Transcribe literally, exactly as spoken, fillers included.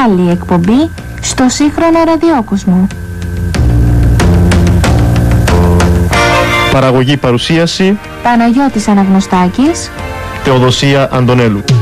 άλλη εκπομπή στο σύγχρονο ραδιόκοσμο. Παραγωγή παρουσίαση Παναγιώτης Αναγνωστάκης, Θεοδοσία Αντωνέλου.